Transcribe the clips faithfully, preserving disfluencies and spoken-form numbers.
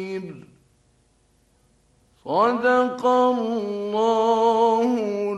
صدق الله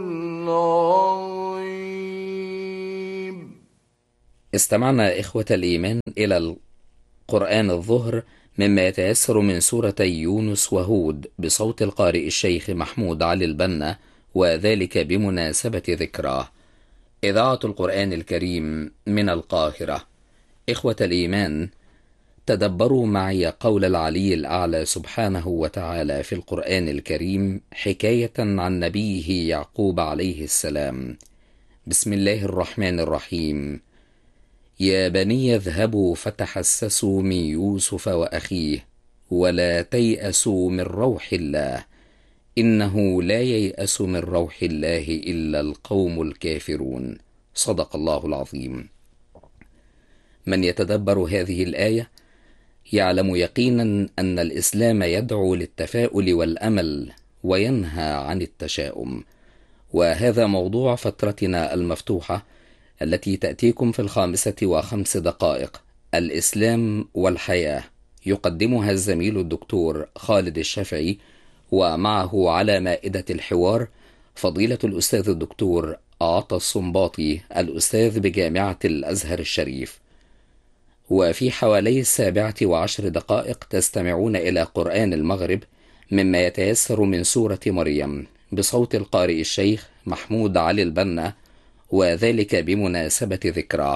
العظيم. استمعنا إخوة الإيمان إلى القرآن الظهر مما يتيسر من سورتي يونس وهود بصوت القارئ الشيخ محمود علي البنا، وذلك بمناسبة ذكراه. إذاعة القرآن الكريم من القاهرة. إخوة الإيمان، تدبروا معي قول العلي الأعلى سبحانه وتعالى في القرآن الكريم حكاية عن نبيه يعقوب عليه السلام. بسم الله الرحمن الرحيم. يا بني اذهبوا فتحسسوا من يوسف وأخيه ولا تيأسوا من روح الله إنه لا ييأس من روح الله إلا القوم الكافرون. صدق الله العظيم. من يتدبر هذه الآية يعلم يقينا أن الإسلام يدعو للتفاؤل والأمل وينهى عن التشاؤم، وهذا موضوع فترتنا المفتوحة التي تأتيكم في الخامسة وخمس دقائق، الإسلام والحياة، يقدمها الزميل الدكتور خالد الشافعي، ومعه على مائدة الحوار فضيلة الأستاذ الدكتور عطا الصنباطي، الأستاذ بجامعة الأزهر الشريف. وفي حوالي السابعة وعشر دقائق تستمعون إلى قرآن المغرب مما يتيسر من سورة مريم بصوت القارئ الشيخ محمود علي البنا، وذلك بمناسبة ذكراه.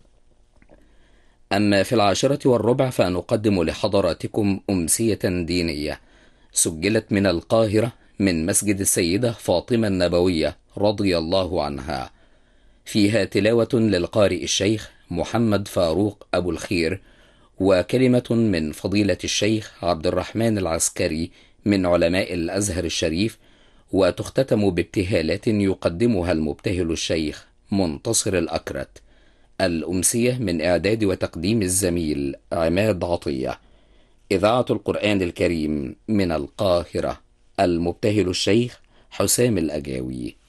أما في العاشرة والربع فنقدم لحضراتكم أمسية دينية سجلت من القاهرة من مسجد السيدة فاطمة النبوية رضي الله عنها، فيها تلاوة للقارئ الشيخ محمد فاروق أبو الخير، وكلمة من فضيلة الشيخ عبد الرحمن العسكري من علماء الأزهر الشريف، وتختتم بابتهالات يقدمها المبتهل الشيخ منتصر الأكرت. الأمسية من إعداد وتقديم الزميل عماد عطية. إذاعة القرآن الكريم من القاهرة، المبتهل الشيخ حسام الأجاوي.